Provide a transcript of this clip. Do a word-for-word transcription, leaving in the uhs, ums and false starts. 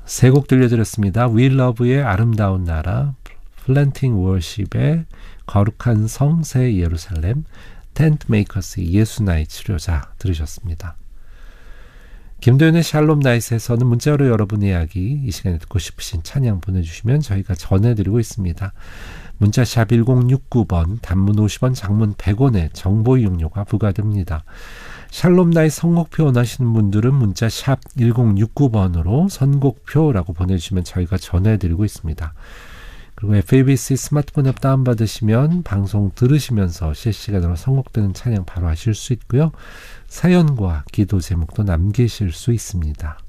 세 곡 들려드렸습니다. We Love의 아름다운 나라, Planting Worship의 거룩한 성 새 예루살렘, Tent Makers의 예수나의 치료자 들으셨습니다. 김도현의 샬롬 나잇에서는 문자로 여러분의 이야기 이 시간에 듣고 싶으신 찬양 보내주시면 저희가 전해드리고 있습니다. 문자 샵 일공육구 번, 단문 오십 원, 장문 백 원의 정보 이용료가 부과됩니다. 샬롬 나잇 선곡표 원하시는 분들은 문자 샵 일공육구 번으로 선곡표라고 보내주시면 저희가 전해드리고 있습니다. 그리고 에프에이비씨 스마트폰 앱 다운받으시면 방송 들으시면서 실시간으로 선곡되는 찬양 바로 하실 수 있고요. 사연과 기도 제목도 남기실 수 있습니다.